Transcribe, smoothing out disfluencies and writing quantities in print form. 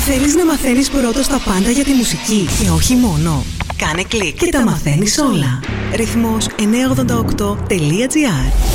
Θέλεις να μαθαίνεις πρώτος τα πάντα για τη μουσική και όχι μόνο? Κάνε κλικ και τα μαθαίνεις όλα. Ρυθμός 988.gr